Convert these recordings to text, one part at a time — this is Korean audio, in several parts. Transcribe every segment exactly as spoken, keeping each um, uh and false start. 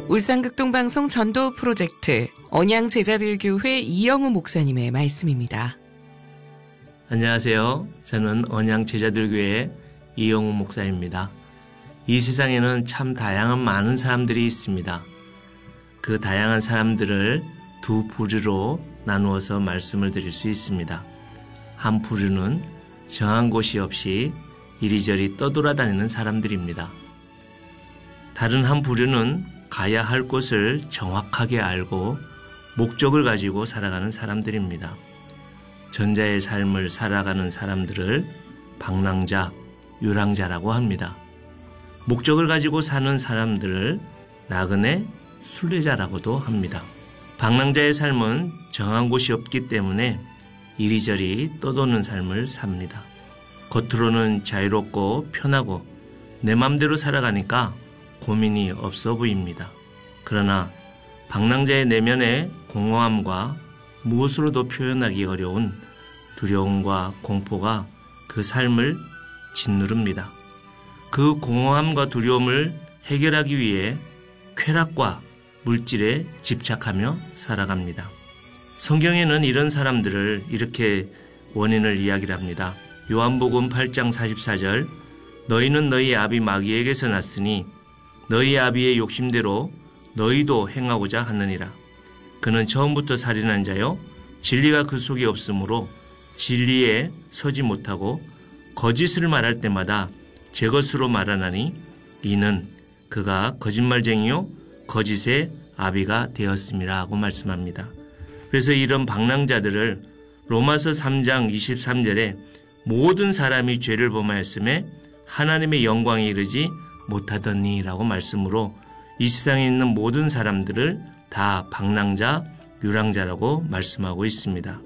울산극동방송 전도 프로젝트 언양제자들교회 이영우 목사님의 말씀입니다. 안녕하세요. 저는 언양제자들교회 이영우 목사입니다. 이 세상에는 참 다양한 많은 사람들이 있습니다. 그 다양한 사람들을 두 부류로 나누어서 말씀을 드릴 수 있습니다. 한 부류는 정한 곳이 없이 이리저리 떠돌아다니는 사람들입니다. 다른 한 부류는 가야 할 곳을 정확하게 알고 목적을 가지고 살아가는 사람들입니다. 전자의 삶을 살아가는 사람들을 방랑자, 유랑자라고 합니다. 목적을 가지고 사는 사람들을 나그네, 순례자라고도 합니다. 방랑자의 삶은 정한 곳이 없기 때문에 이리저리 떠도는 삶을 삽니다. 겉으로는 자유롭고 편하고 내 맘대로 살아가니까 고민이 없어 보입니다. 그러나 방랑자의 내면의 공허함과 무엇으로도 표현하기 어려운 두려움과 공포가 그 삶을 짓누릅니다. 그 공허함과 두려움을 해결하기 위해 쾌락과 물질에 집착하며 살아갑니다. 성경에는 이런 사람들을 이렇게 원인을 이야기를 합니다. 요한복음 팔 장 사십사 절 너희는 너희 아비 마귀에게서 났으니 너희 아비의 욕심대로 너희도 행하고자 하느니라. 그는 처음부터 살인한 자요 진리가 그 속에 없으므로 진리에 서지 못하고 거짓을 말할 때마다 제 것으로 말하나니 이는 그가 거짓말쟁이요 거짓의 아비가 되었음이라 하고 말씀합니다. 그래서 이런 방랑자들을 로마서 삼 장 이십삼 절에 모든 사람이 죄를 범하였음에 하나님의 영광에 이르지 못하더니 라고 말씀으로 이 세상에 있는 모든 사람들을 다 방랑자, 유랑자라고 말씀하고 있습니다.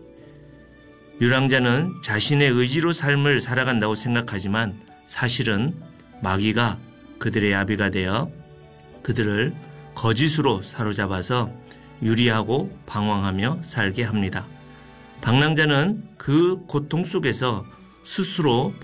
유랑자는 자신의 의지로 삶을 살아간다고 생각하지만 사실은 마귀가 그들의 아비가 되어 그들을 거짓으로 사로잡아서 유리하고 방황하며 살게 합니다. 방랑자는 그 고통 속에서 스스로